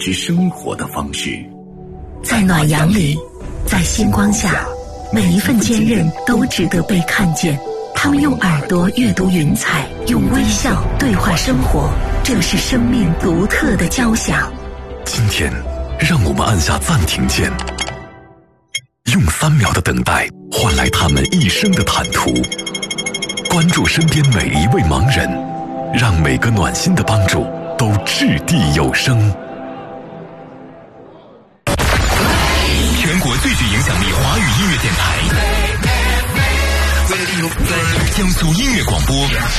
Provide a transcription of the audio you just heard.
知生活的方式。 在暖阳里，在星光下，每一份坚韧都值得被看见。他们用耳朵阅读云彩，用微笑对话生活，这是生命独特的交响。 今天让我们按下暂停键，用3秒的等待换来他们一生的坦途。关注身边每一位盲人，让每个暖心的帮助都掷地有声。 全国最具影响力华语音乐电台，江苏音乐广播。